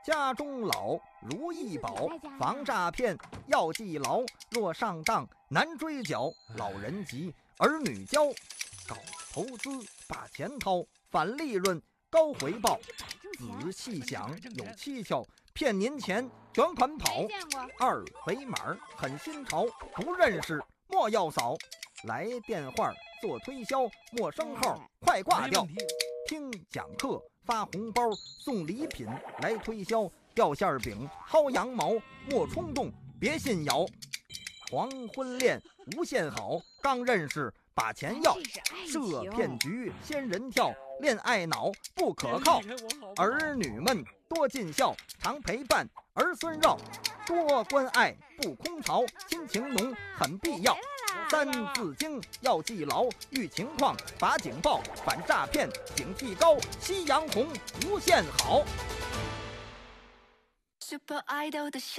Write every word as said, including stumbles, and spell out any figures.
家中老，如意宝，防诈骗要记牢。若上当难追缴，老人急，儿女教。搞投资把钱掏，返利润高回报。仔细想有蹊跷，骗您钱卷款跑。二维码很新潮，不认识莫要扫。来电话做推销，陌生号快挂掉。听讲课发红包，送礼品来推销。掉馅饼薅羊毛，莫冲动别信谣。黄昏恋无限好，刚认识把钱要。设骗局仙人跳，恋爱脑不可靠。儿女们多尽孝，常陪伴儿孙绕。多关爱不空巢，亲情浓很必要。三字经要记牢，遇情况把警报，反诈骗警惕高。夕阳红无限好。Super Idol 的